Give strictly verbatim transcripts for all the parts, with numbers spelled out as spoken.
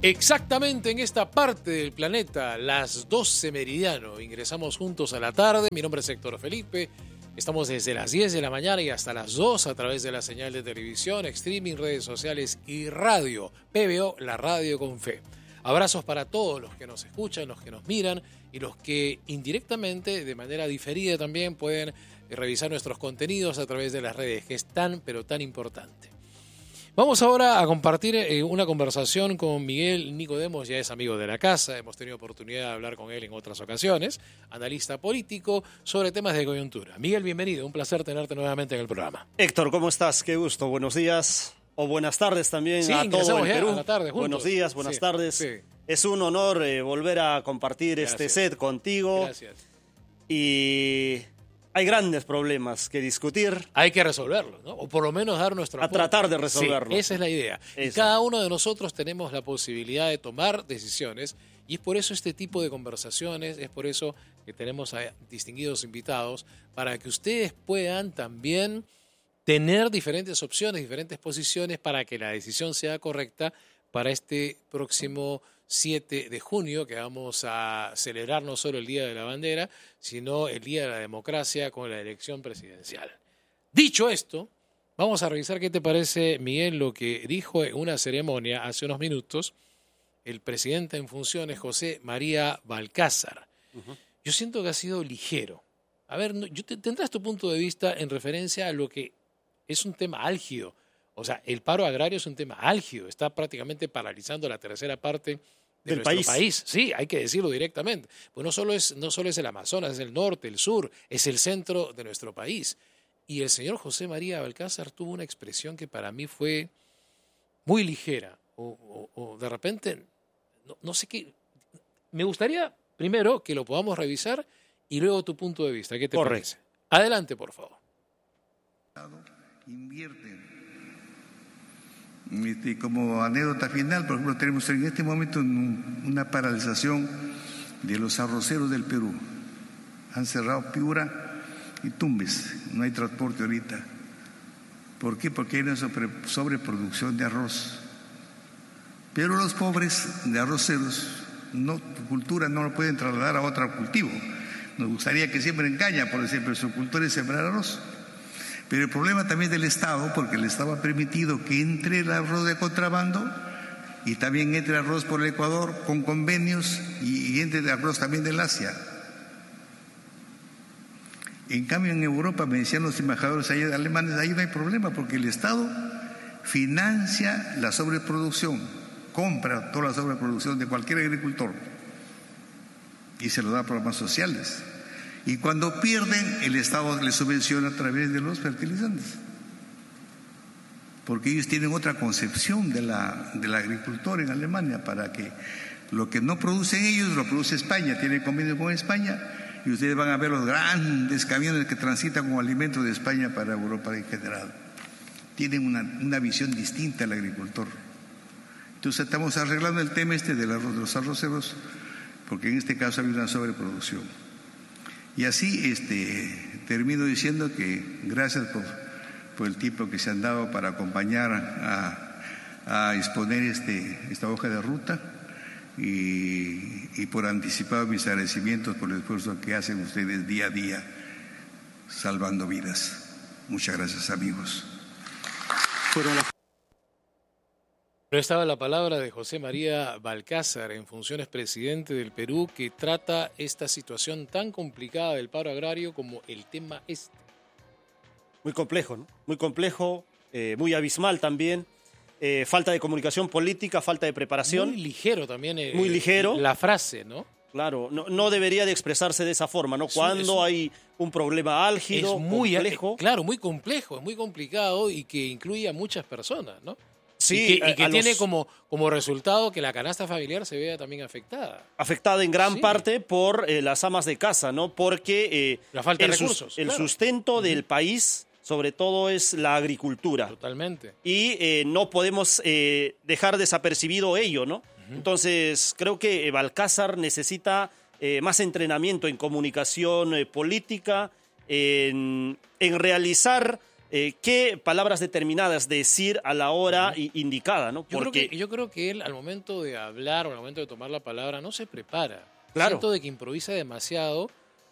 Exactamente en esta parte del planeta, las doce meridiano, ingresamos juntos a la tarde. Mi nombre es Héctor Felipe. Estamos desde las diez de la mañana y hasta las dos a través de la señal de televisión, streaming, redes sociales y radio. P B O, la radio con fe. Abrazos para todos los que nos escuchan, los que nos miran y los que indirectamente, de manera diferida también, pueden revisar nuestros contenidos a través de las redes, que es tan, pero tan importante. Vamos ahora a compartir eh, una conversación con Miguel Nicodemos, ya es amigo de la casa, hemos tenido oportunidad de hablar con él en otras ocasiones, analista político, sobre temas de coyuntura. Miguel, bienvenido, un placer tenerte nuevamente en el programa. Héctor, ¿cómo estás? Qué gusto, buenos días o buenas tardes también sí, a todo el Perú. A la tarde juntos. Buenos días, buenas sí, tardes. Sí. Es un honor eh, volver a compartir Gracias. este set contigo. Gracias. Y hay grandes problemas que discutir. Hay que resolverlos, ¿no? O por lo menos dar nuestro A aporte. tratar de resolverlos. Sí, esa es la idea. Y Esa. cada uno de nosotros tenemos la posibilidad de tomar decisiones y es por eso este tipo de conversaciones, es por eso que tenemos a distinguidos invitados para que ustedes puedan también tener diferentes opciones, diferentes posiciones para que la decisión sea correcta para este próximo siete de junio, que vamos a celebrar no solo el Día de la Bandera, sino el Día de la Democracia con la elección presidencial. Dicho esto, vamos a revisar qué te parece, Miguel, lo que dijo en una ceremonia hace unos minutos el presidente en funciones, José María Balcázar. Uh-huh. Yo siento que ha sido ligero. A ver, yo te, tendrás tu punto de vista en referencia a lo que es un tema álgido. O sea, el paro agrario es un tema álgido, está prácticamente paralizando la tercera parte de del nuestro país. país. Sí, hay que decirlo directamente. Pues no solo es, no solo es el Amazonas, es el norte, el sur, es el centro de nuestro país. Y el señor José María Balcázar tuvo una expresión que para mí fue muy ligera. O, o, o de repente, no, no sé qué. Me gustaría primero que lo podamos revisar y luego tu punto de vista. ¿Qué te Correcto. parece? Adelante, por favor. Invierten. Este, como anécdota final, por ejemplo, tenemos en este momento una paralización de los arroceros del Perú. Han cerrado Piura y Tumbes, no hay transporte ahorita. ¿Por qué? Porque hay una sobre, sobreproducción de arroz. Pero los pobres de arroceros, no, cultura no lo pueden trasladar a otro cultivo. Nos gustaría que siembren caña, por ejemplo, su cultura es sembrar arroz. Pero el problema también del Estado, porque el Estado ha permitido que entre el arroz de contrabando y también entre arroz por el Ecuador con convenios y, y entre el arroz también del Asia. En cambio, en Europa, me decían los embajadores ahí, alemanes, ahí no hay problema porque el Estado financia la sobreproducción, compra toda la sobreproducción de cualquier agricultor y se lo da a programas sociales. Y cuando pierden, el Estado les subvenciona a través de los fertilizantes. Porque ellos tienen otra concepción de la, del agricultor en Alemania, para que lo que no producen ellos, lo produce España, tiene convenio con España, y ustedes van a ver los grandes camiones que transitan con alimentos de España para Europa en general. Tienen una, una visión distinta al agricultor. Entonces estamos arreglando el tema este del arroz, de los arroceros, porque en este caso hay una sobreproducción. Y así este, termino diciendo que gracias por, por el tiempo que se han dado para acompañar a, a exponer este, esta hoja de ruta y, y por anticipado mis agradecimientos por el esfuerzo que hacen ustedes día a día salvando vidas. Muchas gracias, amigos. Pero estaba la palabra de José María Balcázar, en funciones presidente del Perú, que trata esta situación tan complicada del paro agrario como el tema este. Muy complejo, ¿no? Muy complejo, eh, muy abismal también. Eh, falta de comunicación política, falta de preparación. Muy ligero también. Eh, muy ligero. La frase, ¿no? Claro, no, no debería de expresarse de esa forma, ¿no? Es Cuando un, es hay un problema álgido, es muy complejo. Claro, muy complejo, es muy complicado y que incluye a muchas personas, ¿no? Sí, y que, y que tiene los... como, como resultado que la canasta familiar se vea también afectada. Afectada en gran sí. parte por eh, las amas de casa, ¿no? Porque eh, la falta el, de recursos, sus, el claro. sustento uh-huh. del país, sobre todo, es la agricultura. Totalmente. Y eh, no podemos eh, dejar desapercibido ello, ¿no? Uh-huh. Entonces, creo que eh, Balcázar necesita eh, más entrenamiento en comunicación eh, política, en, en realizar eh, qué palabras determinadas decir a la hora uh-huh. indicada, ¿no? Yo, Porque... creo que, yo creo que él al momento de hablar o al momento de tomar la palabra no se prepara. Claro. Siento de que improvisa demasiado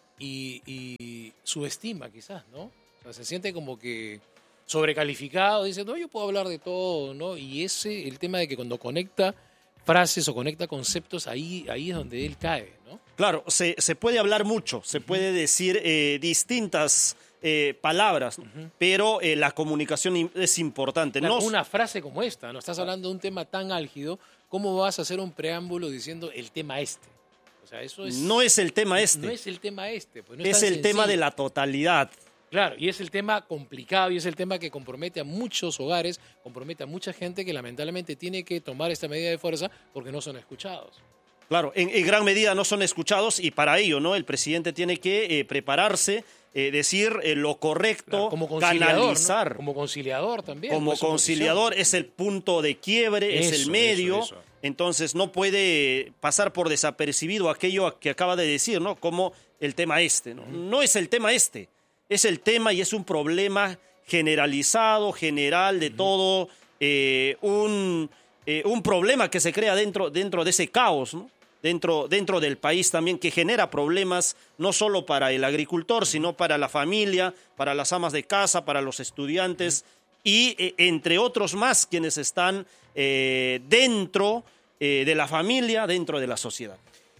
y, y subestima quizás, ¿no? O sea, se siente como que sobrecalificado, dice, no, yo puedo hablar de todo, ¿no? Y ese, el tema de que cuando conecta frases o conecta conceptos, ahí, ahí es donde él cae, ¿no? Claro, se, se puede hablar mucho, se uh-huh. puede decir eh, distintas eh, palabras, uh-huh. pero eh, la comunicación es importante. Claro, no... Una frase como esta, ¿no? Estás hablando de un tema tan álgido, ¿cómo vas a hacer un preámbulo diciendo el tema este? O sea, eso es... No es el tema este. No es el tema este. Pues no es es el sencillo. tema de la totalidad. Claro, y es el tema complicado y es el tema que compromete a muchos hogares, compromete a mucha gente que lamentablemente tiene que tomar esta medida de fuerza porque no son escuchados. Claro, en, en gran medida no son escuchados y para ello, ¿no? El presidente tiene que eh, prepararse, eh, decir eh, lo correcto, claro, como conciliador, canalizar. ¿no? Como conciliador también. Como pues, conciliador es el punto de quiebre, eso, es el medio. Eso, eso. Entonces no puede pasar por desapercibido aquello que acaba de decir, ¿no? Como el tema este, ¿no? Uh-huh. No es el tema este. Es el tema y es un problema generalizado, general, de uh-huh. todo, eh, un, eh, un problema que se crea dentro, dentro de ese caos, ¿no? Dentro, dentro del país también, que genera problemas no solo para el agricultor, sino para la familia, para las amas de casa, para los estudiantes uh-huh. y eh, entre otros más quienes están eh, dentro eh, de la familia, dentro de la sociedad.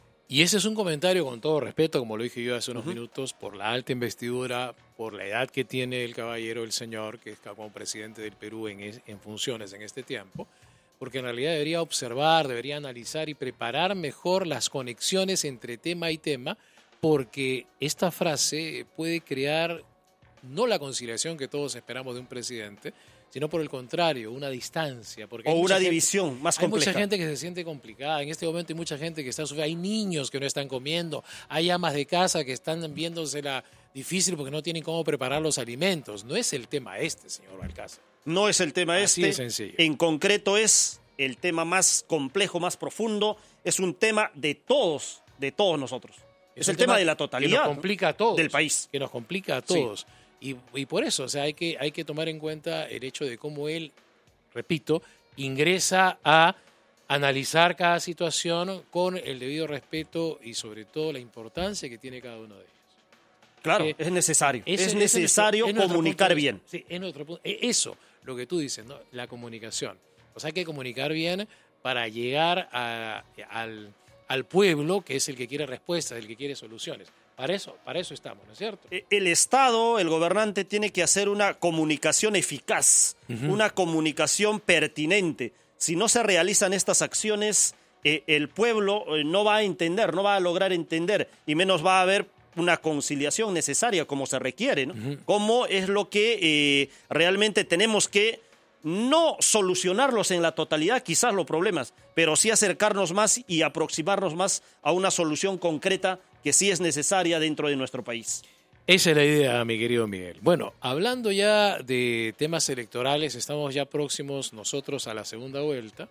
Y ese es un comentario con todo respeto, como lo dije yo hace unos uh-huh. minutos, por la alta investidura, por la edad que tiene el caballero, el señor, que está como presidente del Perú en, es, en funciones en este tiempo, porque en realidad debería observar, debería analizar y preparar mejor las conexiones entre tema y tema, porque esta frase puede crear no la conciliación que todos esperamos de un presidente, sino por el contrario, una distancia. Porque o una gente, división más compleja. Hay mucha gente que se siente complicada. En este momento hay mucha gente que está sufriendo. Hay niños que no están comiendo. Hay amas de casa que están viéndosela difícil porque no tienen cómo preparar los alimentos. No es el tema este, señor Balcázar. No es el tema Así este. de sencillo. En concreto es el tema más complejo, más profundo. Es un tema de todos, de todos nosotros. Es, es el tema, tema de la totalidad, que nos complica a todos, del país. Que nos complica a todos. Sí. Y, y por eso, o sea, hay que, hay que tomar en cuenta el hecho de cómo él, repito, ingresa a analizar cada situación con el debido respeto y sobre todo la importancia que tiene cada uno de ellos. Claro, que es necesario. Ese, es necesario es nuestro, comunicar es bien. Sí, es nuestro punto. Eso, lo que tú dices, ¿no? La comunicación. O sea, hay que comunicar bien para llegar a, al, al pueblo, que es el que quiere respuestas, el que quiere soluciones. Para eso, para eso estamos, ¿no es cierto? El Estado, el gobernante, tiene que hacer una comunicación eficaz, uh-huh. una comunicación pertinente. Si no se realizan estas acciones, eh, el pueblo eh, no va a entender, no va a lograr entender, y menos va a haber una conciliación necesaria como se requiere, ¿no? Uh-huh. Como es lo que eh, realmente tenemos que no solucionarlos en la totalidad, quizás los problemas, pero sí acercarnos más y aproximarnos más a una solución concreta que sí es necesaria dentro de nuestro país. Esa es la idea, mi querido Miguel. Bueno, hablando ya de temas electorales, estamos ya próximos nosotros a la segunda vuelta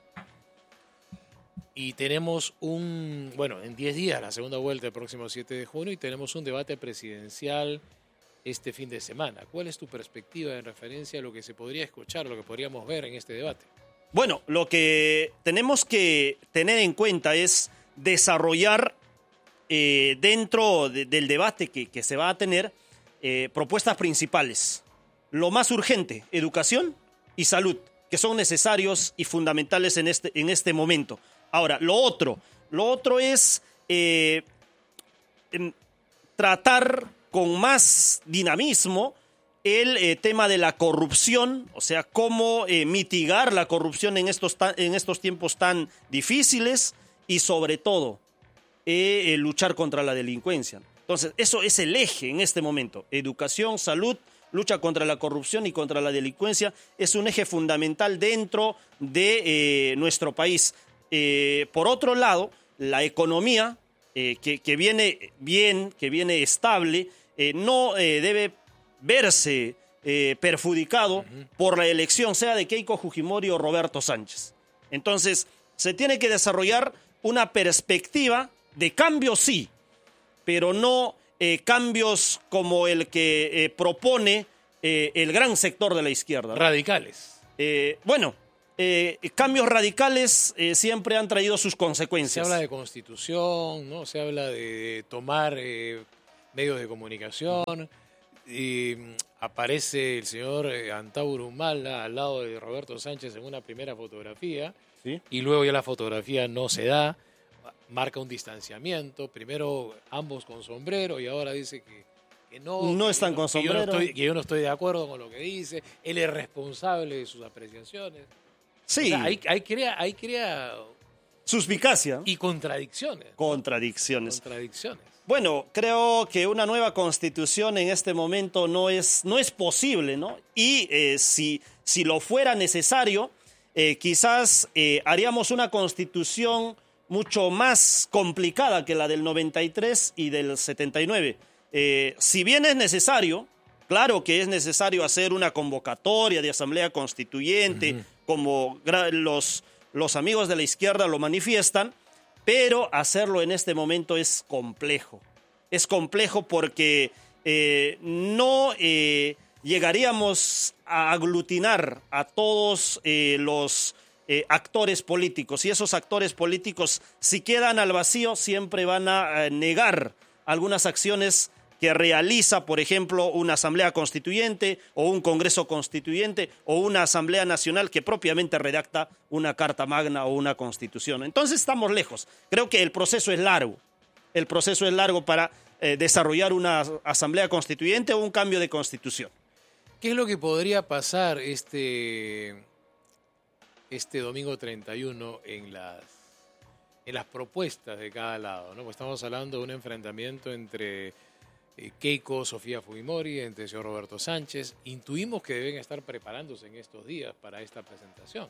y tenemos un, bueno, en diez días la segunda vuelta el próximo siete de junio y tenemos un debate presidencial este fin de semana. ¿Cuál es tu perspectiva en referencia a lo que se podría escuchar, lo que podríamos ver en este debate? Bueno, lo que tenemos que tener en cuenta es desarrollar eh, dentro de, del debate que, que se va a tener eh, propuestas principales. Lo más urgente, educación y salud, que son necesarios y fundamentales en este, en este momento. Ahora, lo otro, lo otro es eh, tratar con más dinamismo el eh, tema de la corrupción, o sea, cómo eh, mitigar la corrupción en estos, en estos tiempos tan difíciles y sobre todo eh, eh, luchar contra la delincuencia. Entonces, eso es el eje en este momento. Educación, salud, lucha contra la corrupción y contra la delincuencia es un eje fundamental dentro de eh, nuestro país. Eh, por otro lado, la economía, eh, que, que viene bien, que viene estable, eh, no eh, debe verse eh, perjudicado uh-huh. por la elección, sea de Keiko Fujimori o Roberto Sánchez. Entonces, se tiene que desarrollar una perspectiva de cambio, sí, pero no eh, cambios como el que eh, propone eh, el gran sector de la izquierda, ¿no? Radicales. Eh, bueno, eh, cambios radicales eh, siempre han traído sus consecuencias. Se habla de constitución, ¿no? Se habla de tomar eh, medios de comunicación. Y aparece el señor eh, Antauro Humala al lado de Roberto Sánchez en una primera fotografía. ¿Sí? Y luego ya la fotografía no se da, marca un distanciamiento. Primero ambos con sombrero y ahora dice que, que no. No que están yo, con que sombrero. Yo no estoy, que yo no estoy de acuerdo con lo que dice. Él es responsable de sus apreciaciones. Sí. O sea, ahí, ahí crea, ahí crea suspicacia. Y contradicciones. Contradicciones. Contradicciones. Bueno, creo que una nueva constitución en este momento no es, no es posible, ¿no? Y eh, si, si lo fuera necesario, eh, quizás eh, haríamos una constitución mucho más complicada que la del noventa y tres y del setenta y nueve. Eh, si bien es necesario, claro que es necesario hacer una convocatoria de asamblea constituyente, uh-huh. como los, los amigos de la izquierda lo manifiestan, pero hacerlo en este momento es complejo. Es complejo porque eh, no eh, llegaríamos a aglutinar a todos eh, los eh, actores políticos. Y esos actores políticos, si quedan al vacío, siempre van a eh, negar algunas acciones que realiza, por ejemplo, una asamblea constituyente o un congreso constituyente o una asamblea nacional que propiamente redacta una carta magna o una constitución. Entonces estamos lejos. Creo que el proceso es largo. El proceso es largo para eh, desarrollar una asamblea constituyente o un cambio de constitución. ¿Qué es lo que podría pasar este, este domingo treinta y uno en las, en las propuestas de cada lado, ¿no? Pues estamos hablando de un enfrentamiento entre Keiko, Sofía Fujimori, entre el señor Roberto Sánchez. Intuimos que deben estar preparándose en estos días para esta presentación.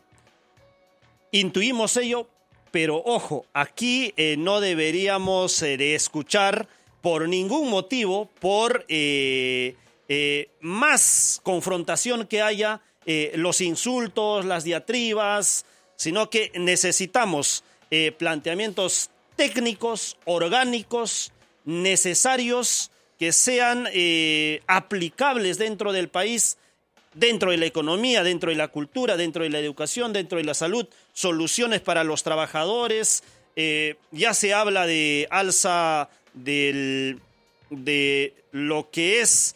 Intuimos ello, pero ojo, aquí eh, no deberíamos eh, de escuchar por ningún motivo, por eh, eh, más confrontación que haya, eh, los insultos, las diatribas, sino que necesitamos eh, planteamientos técnicos, orgánicos, necesarios, que sean eh, aplicables dentro del país, dentro de la economía, dentro de la cultura, dentro de la educación, dentro de la salud, soluciones para los trabajadores. Eh, ya se habla de alza del, de lo que es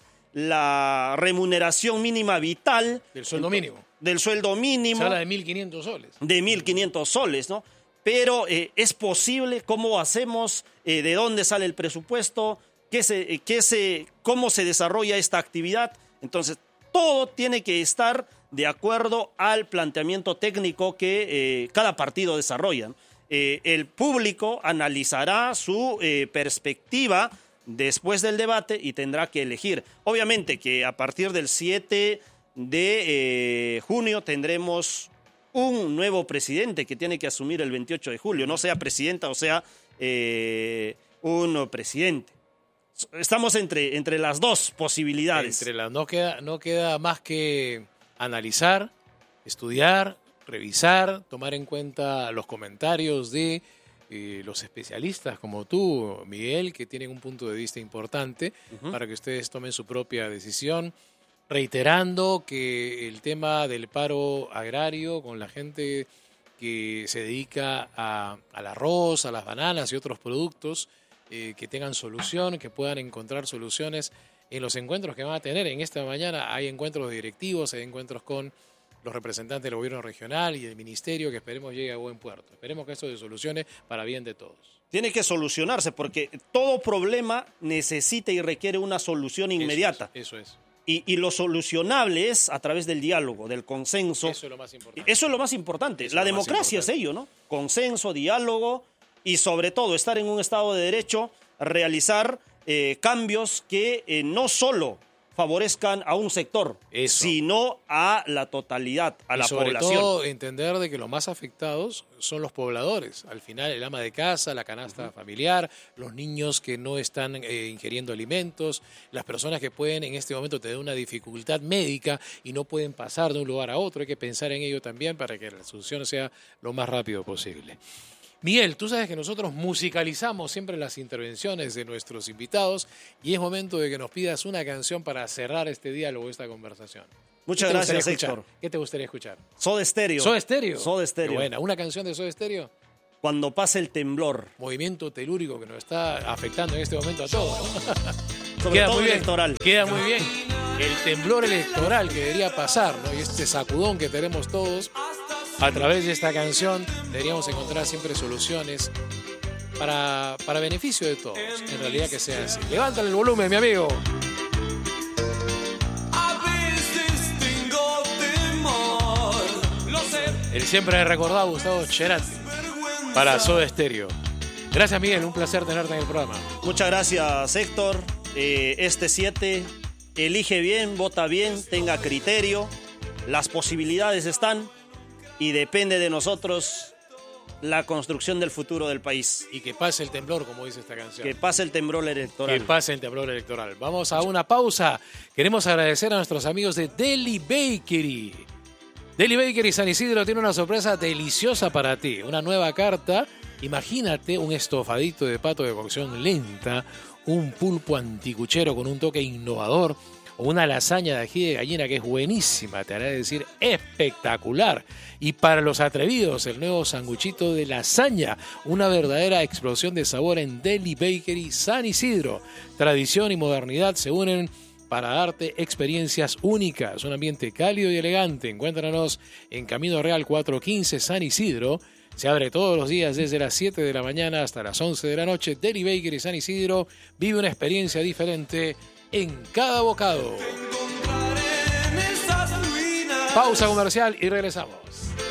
la remuneración mínima vital. Del sueldo mínimo. Del sueldo mínimo. Se habla de mil quinientos soles. De mil quinientos soles, ¿no? Pero eh, es posible, ¿cómo hacemos? Eh, ¿De dónde sale el presupuesto? ¿Qué se, qué se, ¿Cómo se desarrolla esta actividad? Entonces, todo tiene que estar de acuerdo al planteamiento técnico que eh, cada partido desarrolla. Eh, el público analizará su eh, perspectiva después del debate y tendrá que elegir. Obviamente que a partir del siete de eh, junio tendremos un nuevo presidente que tiene que asumir el veintiocho de julio, no sea presidenta o sea eh, un presidente. Estamos entre, entre las dos posibilidades. Entre las, no, queda, no queda más que analizar, estudiar, revisar, tomar en cuenta los comentarios de eh, los especialistas como tú, Miguel, que tienen un punto de vista importante uh-huh. para que ustedes tomen su propia decisión, reiterando que el tema del paro agrario con la gente que se dedica a, al arroz, a las bananas y otros productos, Eh, que tengan solución, que puedan encontrar soluciones en los encuentros que van a tener. En esta mañana hay encuentros directivos, hay encuentros con los representantes del gobierno regional y del ministerio que esperemos llegue a buen puerto. Esperemos que esto se solucione para bien de todos. Tiene que solucionarse porque todo problema necesita y requiere una solución inmediata. Eso es. Eso es. Y, y lo solucionable es a través del diálogo, del consenso. Eso es lo más importante. Eso es lo más importante. Eso La es democracia es ello, ¿no? Consenso, diálogo. Y sobre todo, estar en un Estado de Derecho, realizar eh, cambios que eh, no solo favorezcan a un sector, Eso. sino a la totalidad, a y la sobre población. Todo entender de que los más afectados son los pobladores. Al final, el ama de casa, la canasta uh-huh. familiar, los niños que no están eh, ingiriendo alimentos, las personas que pueden en este momento tener una dificultad médica y no pueden pasar de un lugar a otro. Hay que pensar en ello también para que la solución sea lo más rápido posible. Miguel, tú sabes que nosotros musicalizamos siempre las intervenciones de nuestros invitados y es momento de que nos pidas una canción para cerrar este diálogo, esta conversación. Muchas gracias, Héctor. ¿Qué te gustaría escuchar? Soda Stereo. ¿Soda Stereo? Soda Stereo. Qué buena. ¿Una canción de Soda Stereo? Cuando pase el temblor. Movimiento telúrico que nos está afectando en este momento a todos, ¿no? Sobre Queda todo muy bien, electoral. Queda muy bien. El temblor electoral que debería pasar, ¿no? Y este sacudón que tenemos todos, a través de esta canción deberíamos encontrar siempre soluciones para, para beneficio de todos. En realidad que sea así. Levántale el volumen, mi amigo. El siempre recordado Gustavo Cerati para Soda Stereo. Gracias, Miguel. Un placer tenerte en el programa. Muchas gracias, Héctor. Eh, este siete, elige bien, vota bien, tenga criterio. Las posibilidades están y depende de nosotros la construcción del futuro del país. Y que pase el temblor, como dice esta canción. Que pase el temblor electoral. Que pase el temblor electoral. Vamos a una pausa. Queremos agradecer a nuestros amigos de Deli Bakery. Deli Bakery San Isidro tiene una sorpresa deliciosa para ti. Una nueva carta. Imagínate un estofadito de pato de cocción lenta, un pulpo anticuchero con un toque innovador o una lasaña de ají de gallina que es buenísima, te hará decir espectacular. Y para los atrevidos, el nuevo sanguchito de lasaña, una verdadera explosión de sabor en Deli Bakery San Isidro. Tradición y modernidad se unen para darte experiencias únicas, un ambiente cálido y elegante. Encuéntranos en Camino Real cuatrocientos quince San Isidro. Se abre todos los días desde las siete de la mañana hasta las once de la noche. Deli Bakery San Isidro vive una experiencia diferente en cada bocado. Pausa comercial y regresamos.